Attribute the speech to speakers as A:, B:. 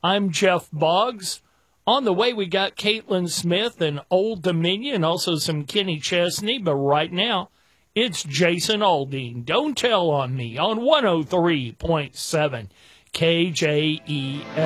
A: I'm Jeff Boggs. On the way, we got Caitlin Smith and Old Dominion, also some Kenny Chesney. But right now, it's Jason Aldean. Don't Tell on Me on 103.7 KJES.